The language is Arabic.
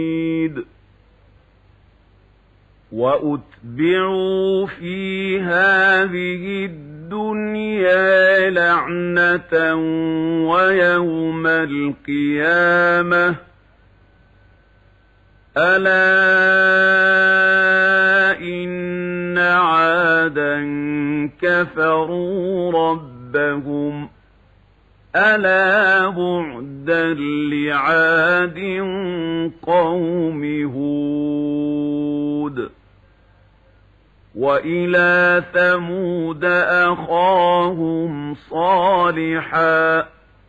وأتبعوا في هذه الدنيا لعنة ويوم القيامة ألا إن عادا كفروا ربهم ألا بعدا لعاد قوم هود وإلى ثمود أخاهم صالحا